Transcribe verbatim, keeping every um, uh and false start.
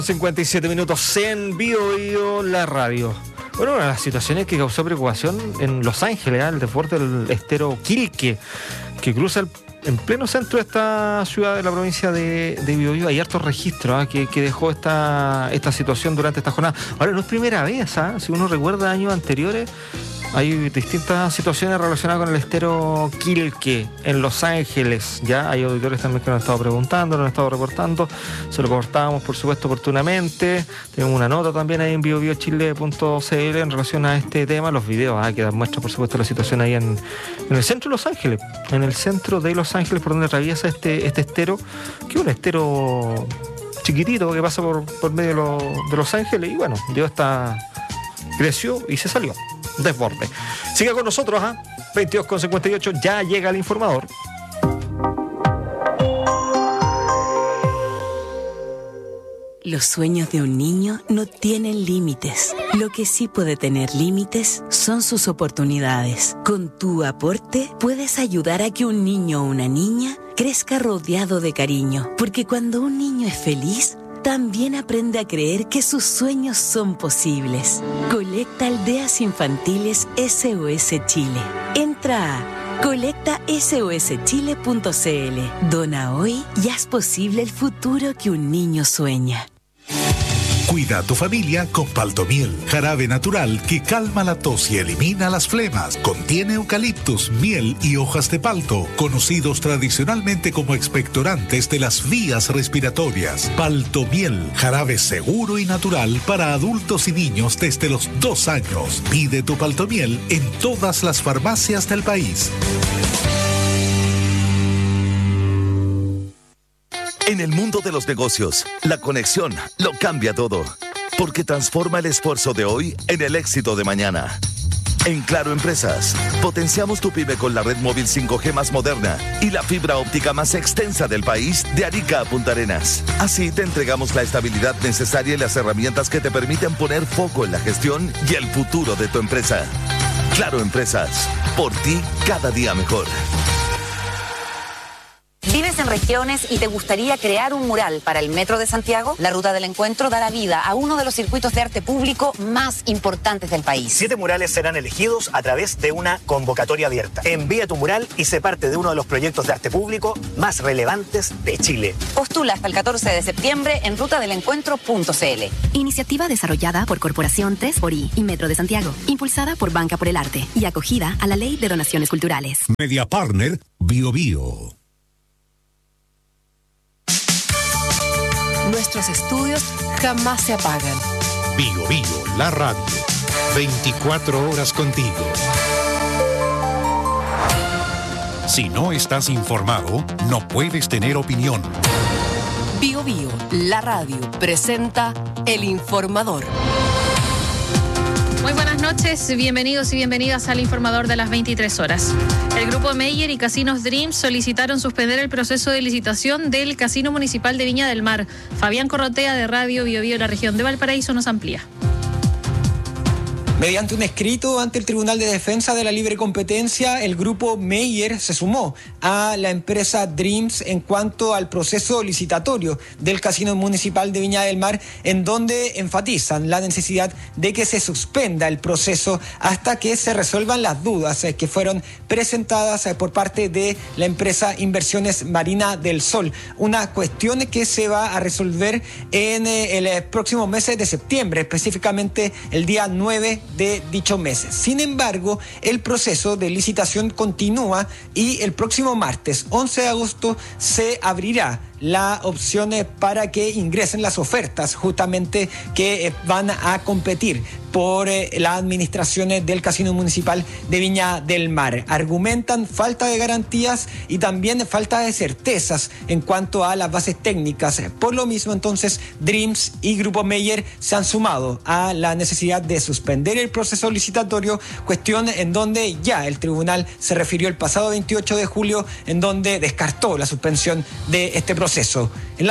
cincuenta y siete minutos en Bio Bio, la radio. Bueno, una de las situaciones que causó preocupación en Los Ángeles, ¿eh? El desborde del estero Quilque, que cruza el, en pleno centro de esta ciudad de la provincia de, de Bio Bio. Hay hartos registros, ¿eh? que, que dejó esta, esta situación durante esta jornada. Ahora, no es primera vez, ¿eh? Si uno recuerda años anteriores, hay distintas situaciones relacionadas con el estero Quilque en Los Ángeles. Ya hay auditores también que nos han estado preguntando, nos han estado reportando. Se lo cortábamos, por supuesto, oportunamente. Tenemos una nota también ahí en bio bio chile punto c l en relación a este tema. Los videos ah, que dan muestra, por supuesto, la situación ahí en, en el centro de Los Ángeles. En el centro de Los Ángeles, por donde atraviesa este, este estero, que es un estero chiquitito que pasa por, por medio de, lo, de Los Ángeles. Y bueno, dio esta... creció y se salió. Desborde. Siga con nosotros, ¿eh? veintidós con cincuenta y ocho, ya llega el informador. Los sueños de un niño no tienen límites. Lo que sí puede tener límites son sus oportunidades. Con tu aporte puedes ayudar a que un niño o una niña crezca rodeado de cariño. Porque cuando un niño es feliz, también aprende a creer que sus sueños son posibles. Colecta Aldeas Infantiles S O S Chile. Entra a colecta s o s chile punto c l. Dona hoy y haz posible el futuro que un niño sueña. Cuida a tu familia con Paltomiel, jarabe natural que calma la tos y elimina las flemas. Contiene eucaliptus, miel y hojas de palto, conocidos tradicionalmente como expectorantes de las vías respiratorias. Paltomiel, jarabe seguro y natural para adultos y niños desde los dos años. Pide tu Paltomiel en todas las farmacias del país. En el mundo de los negocios, la conexión lo cambia todo, porque transforma el esfuerzo de hoy en el éxito de mañana. En Claro Empresas, potenciamos tu pyme con la red móvil cinco G más moderna y la fibra óptica más extensa del país de Arica a Punta Arenas. Así te entregamos la estabilidad necesaria y las herramientas que te permiten poner foco en la gestión y el futuro de tu empresa. Claro Empresas, por ti cada día mejor. ¿Vives en regiones y te gustaría crear un mural para el Metro de Santiago? La Ruta del Encuentro dará vida a uno de los circuitos de arte público más importantes del país. Siete murales serán elegidos a través de una convocatoria abierta. Envía tu mural y sé parte de uno de los proyectos de arte público más relevantes de Chile. Postula hasta el catorce de septiembre en ruta del encuentro punto c l. Iniciativa desarrollada por Corporación tres por I y Metro de Santiago, impulsada por Banca por el Arte y acogida a la Ley de Donaciones Culturales. Media Partner Bio Bio. Nuestros estudios jamás se apagan. Bio Bio, la radio. veinticuatro horas contigo. Si no estás informado, no puedes tener opinión. Bio Bio, la radio, presenta El Informador. Muy buenas noches, bienvenidos y bienvenidas al Informador de las veintitrés horas. El grupo Meyer y Casinos Dreams solicitaron suspender el proceso de licitación del Casino Municipal de Viña del Mar. Fabián Corrotea de Radio Bio Bio, la región de Valparaíso, nos amplía. Mediante un escrito ante el Tribunal de Defensa de la Libre Competencia, el grupo Meyer se sumó a la empresa Dreams en cuanto al proceso licitatorio del Casino Municipal de Viña del Mar, en donde enfatizan la necesidad de que se suspenda el proceso hasta que se resuelvan las dudas que fueron presentadas por parte de la empresa Inversiones Marina del Sol. Una cuestión que se va a resolver en el próximo mes de septiembre, específicamente el día nueve de dicho mes. Sin embargo, el proceso de licitación continúa y el próximo martes once de agosto se abrirá la opción para que ingresen las ofertas justamente que van a competir por eh, las administraciones del Casino Municipal de Viña del Mar. Argumentan falta de garantías y también falta de certezas en cuanto a las bases técnicas. Por lo mismo, entonces, Dreams y Grupo Meyer se han sumado a la necesidad de suspender el proceso licitatorio, cuestión en donde ya el tribunal se refirió el pasado veintiocho de julio, en donde descartó la suspensión de este proceso. En la